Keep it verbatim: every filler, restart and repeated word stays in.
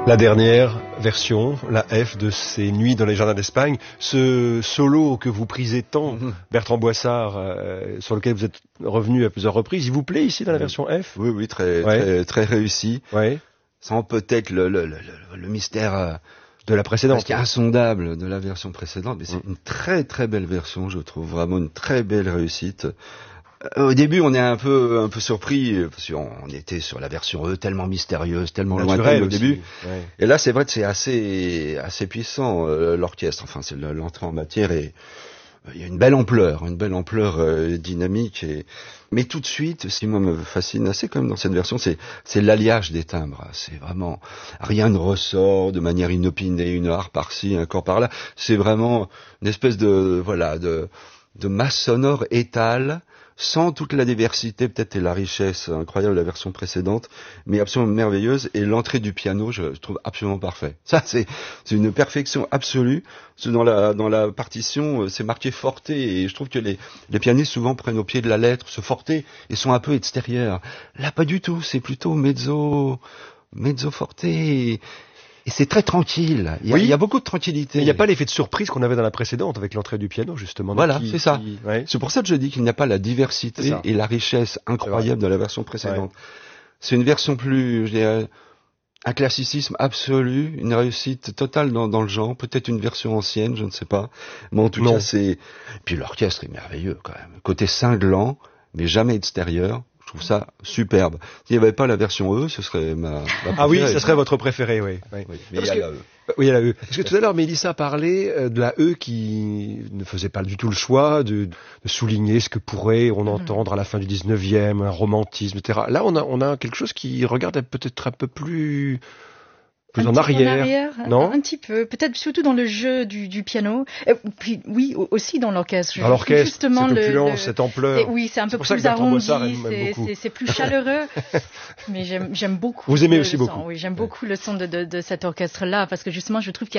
La dernière version, la F de ces Nuits dans les jardins d'Espagne, ce solo que vous prisez tant, mmh. Bertrand Boissard, euh, sur lequel vous êtes revenu à plusieurs reprises, il vous plaît ici dans la version F ? Oui, oui, très, ouais. très, très réussi. Ouais. Sans peut-être le, le, le, le mystère euh, de la précédente, insondable de la version précédente, mais c'est mmh. une très très belle version, je trouve vraiment une très belle réussite. Au début, on est un peu un peu surpris parce qu'on était sur la version E, tellement mystérieuse, tellement lointaine au début. Ouais. Et là, c'est vrai que c'est assez assez puissant euh, l'orchestre. Enfin, c'est l'entrée en matière et il y a une belle ampleur, une belle ampleur euh, dynamique. Et mais tout de suite, ce qui moi me fascine assez quand même dans cette version, c'est c'est l'alliage des timbres. C'est vraiment rien ne ressort de manière inopinée, une harpe par-ci, un corps par-là. C'est vraiment une espèce de voilà de de masse sonore étale, sans toute la diversité peut-être et la richesse incroyable de la version précédente, mais absolument merveilleuse. Et l'entrée du piano, je trouve absolument parfait. Ça, c'est, c'est une perfection absolue. Dans la, dans la partition, c'est marqué forte, et je trouve que les, les pianistes souvent prennent au pied de la lettre ce forte et sont un peu extérieurs. Là, pas du tout. C'est plutôt mezzo, mezzo forte. Et c'est très tranquille. Il y a, oui. il y a beaucoup de tranquillité. Il n'y a pas l'effet de surprise qu'on avait dans la précédente avec l'entrée du piano, justement. Voilà, qui, c'est ça. Qui, ouais. C'est pour ça que je dis qu'il n'y a pas la diversité et la richesse incroyable de la version précédente. Ouais. C'est une version plus, je dirais, un classicisme absolu, une réussite totale dans, dans le genre. Peut-être une version ancienne, je ne sais pas. Mais en tout non. cas, c'est... Puis l'orchestre est merveilleux, quand même. Côté cinglant, mais jamais extérieur. Je trouve ça superbe. S'il n'y avait pas la version E, ce serait ma, ma préférée. Ah oui, ce serait votre préférée, oui. oui. oui mais il y a que, la E. Oui, il y a la E. Parce que tout à l'heure, Mélissa parlait de la E qui ne faisait pas du tout le choix de, de souligner ce que pourrait on entendre à la fin du dix-neuvième, un romantisme, et cetera. Là, on a, on a quelque chose qui regarde peut-être un peu plus... Plus un en arrière, en arrière, non un, un petit peu, peut-être surtout dans le jeu du, du piano, et puis oui aussi dans l'orchestre. Dans l'orchestre, justement cette opulence, le, cette ampleur. Et oui, c'est un peu plus arrondi, c'est, c'est, c'est plus chaleureux, mais j'aime, j'aime beaucoup. Vous aimez le, aussi le beaucoup. Son, oui, j'aime ouais. beaucoup le son de, de, de cet orchestre-là parce que justement, je trouve qu'il y a